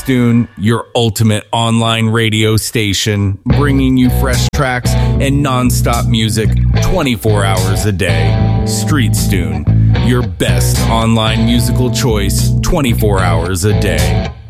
Streetstune, your ultimate online radio station, bringing you fresh tracks and non-stop music 24 hours a day. Streetstune, your best online musical choice 24 hours a day.